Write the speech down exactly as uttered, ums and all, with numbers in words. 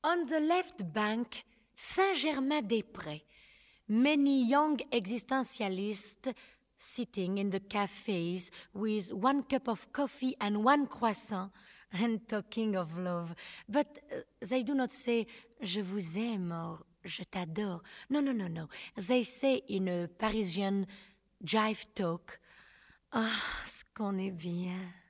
On the left bank, Saint-Germain-des-Prés. Many young existentialists sitting in the cafes with one cup of coffee and one croissant and talking of love. But uh, they do not say je vous aime or je t'adore. No, no, no, no. They say in a Parisian jive talk, ah, ce qu'on est bien.